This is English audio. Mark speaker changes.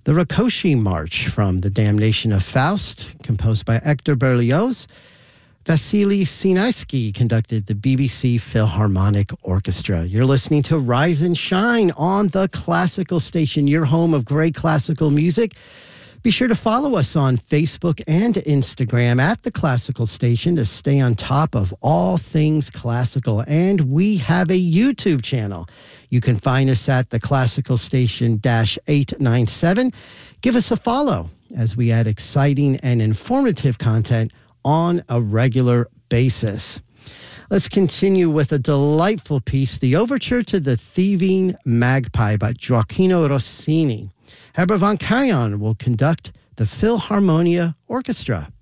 Speaker 1: The Rakoczy March from The Damnation of Faust, composed by Hector Berlioz. Vasily Sinaisky conducted the BBC Philharmonic Orchestra. You're listening to Rise and Shine on the Classical Station, your home of great classical music. Be sure to follow us on Facebook and Instagram at The Classical Station to stay on top of all things classical. And we have a YouTube channel. You can find us at The Classical Station -897. Give us a follow as we add exciting and informative content on a regular basis. Let's continue with a delightful piece, the Overture to the Thieving Magpie by Gioacchino Rossini. Herbert von Karajan will conduct the Philharmonia Orchestra.